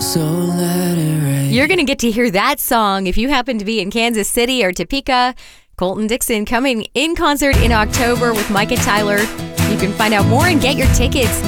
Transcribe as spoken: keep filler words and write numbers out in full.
so let it rain. You're going to get to hear that song if you happen to be in Kansas City or Topeka. Colton Dixon coming in concert in October with Micah Tyler. You can find out more and get your tickets